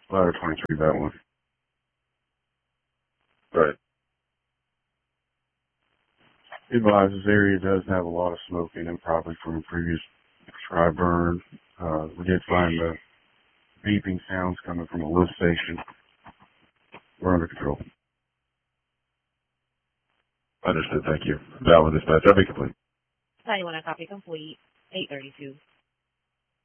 Ladder 23, that one. Right. Advise this area does have a lot of smoke in it, probably from a previous dry burn. We did find the beeping sounds coming from a lift station. We're under control. Understood, thank you. Valid dispatch, I'll be complete. 91 copy complete, 832.